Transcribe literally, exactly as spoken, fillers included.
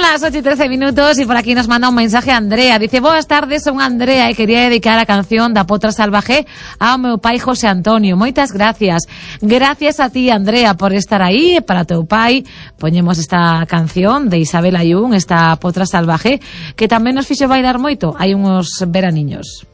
las ocho y trece minutos y por aquí nos manda un mensaje Andrea. Dice, boas tardes, son Andrea e quería dedicar a canción da Potra Salvaje ao meu pai José Antonio. Moitas gracias. Gracias a ti, Andrea, por estar aí. Para teu pai poñemos esta canción de Isabel Ayun, esta Potra Salvaje, que tamén nos fixo bailar moito hai uns veraniños.